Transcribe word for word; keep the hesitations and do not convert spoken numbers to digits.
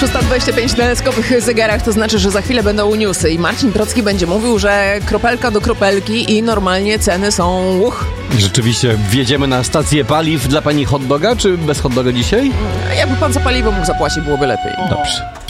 szósta dwadzieścia pięć na skowych zegarach, to znaczy, że za chwilę będą newsy i Marcin Procki będzie mówił, że kropelka do kropelki i normalnie ceny są uch. Rzeczywiście, wjedziemy na stację paliw dla pani hot doga, czy bez hot doga dzisiaj? Jakby pan za paliwo mógł zapłacić, byłoby lepiej. Dobrze.